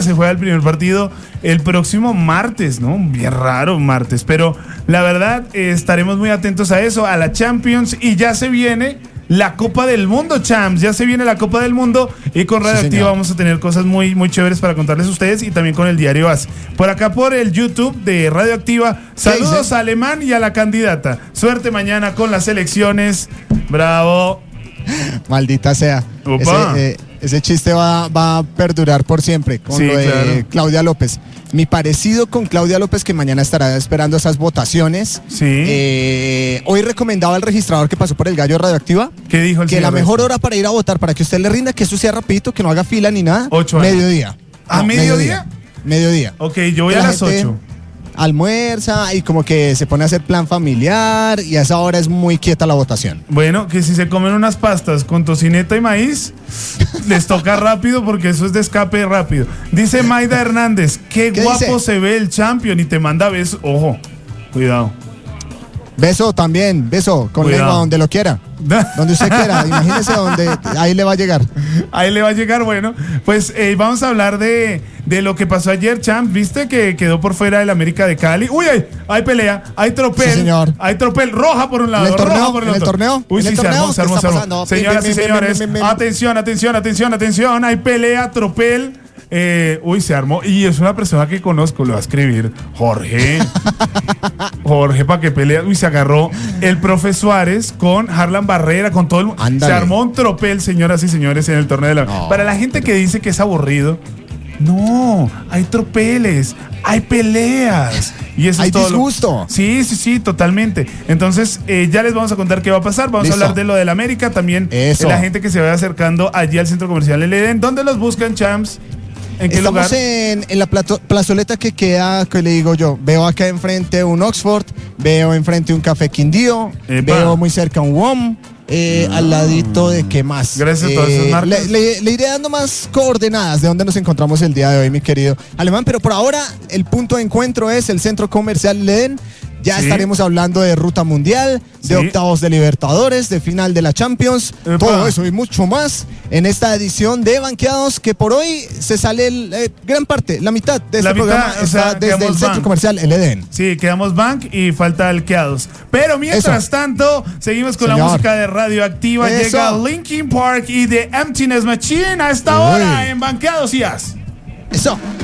Se juega el primer partido el próximo martes, ¿no? Bien raro martes, pero la verdad estaremos muy atentos a eso, a la Champions, y ya se viene la Copa del Mundo, champs, ya se viene la Copa del Mundo y con Radioactiva vamos a tener cosas muy, muy chéveres para contarles a ustedes y también con el diario AS. Por acá por el YouTube de Radioactiva, saludos a Alemán y a la candidata. Suerte mañana con las elecciones. Bravo. Maldita sea. Ese chiste va a perdurar por siempre con lo de claro. Claudia López. Mi parecido con Claudia López, que mañana estará esperando esas votaciones. Sí. Hoy recomendaba al registrador que pasó por el Gallo Radioactiva. ¿Qué dijo el que la mejor hora para ir a votar, para que usted le rinda, que eso sea rapidito, que no haga fila ni nada. 8 años. Mediodía. ¿A mediodía? Mediodía. Ok, yo voy a las 8. Almuerza y como que se pone a hacer plan familiar y a esa hora es muy quieta la votación. Bueno, que si se comen unas pastas con tocineta y maíz, les toca rápido porque eso es de escape rápido. Dice Maida Hernández, qué guapo se ve el champion y te manda besos. Ojo, cuidado. Beso también, beso con lengua donde lo quiera. Donde usted quiera, imagínese donde, ahí le va a llegar. Ahí le va a llegar, bueno. Pues vamos a hablar de lo que pasó ayer, champ. ¿Viste que quedó por fuera del América de Cali? Uy, hay pelea, hay tropel. Sí, señor. Hay tropel, roja por un lado, roja por el otro. ¿En el torneo? Uy, sí, se armó. Señoras y señores, atención, hay pelea, tropel. Uy, se armó. Y es una persona que conozco, le va a escribir Jorge, para que pelea. Uy, se agarró el profe Suárez con Harlan Barrera, con todo el mundo. Se armó un tropel, señoras y señores, en el torneo de la... No. Para la gente que dice que es aburrido, no, hay tropeles, hay peleas. Y eso hay es todo disgusto. Sí, totalmente. Entonces, ya les vamos a contar qué va a pasar. Vamos a hablar de lo del América, también de la gente que se vaya acercando allí al centro comercial El Edén. ¿Dónde los buscan, champs? Estamos en la plazoleta que queda, que le digo yo, veo acá enfrente un Oxford, veo enfrente un Café Quindío, veo muy cerca un WOM, al ladito de qué más. Gracias a todas esas marcas. Le iré dando más coordenadas de dónde nos encontramos el día de hoy, mi querido Alemán, pero por ahora el punto de encuentro es el Centro Comercial El Edén. Ya estaremos hablando de ruta mundial, de octavos de Libertadores, de final de la Champions, todo eso y mucho más en esta edición de Banqueados, que por hoy se sale gran parte, la mitad de este programa está desde el Centro Comercial El Edén. Sí, quedamos Bank y falta el Queados. Pero mientras tanto, seguimos con la música de Radioactiva. Llega Linkin Park y The Emptiness Machine a esta hora en Banqueados y As. Eso.